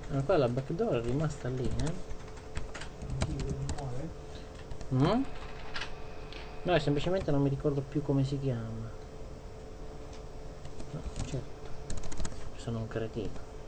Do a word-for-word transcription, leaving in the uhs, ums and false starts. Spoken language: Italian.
Ma qua la backdoor è rimasta lì, eh? Mm? No, semplicemente non mi ricordo più come si chiama. No, certo, sono un cretino.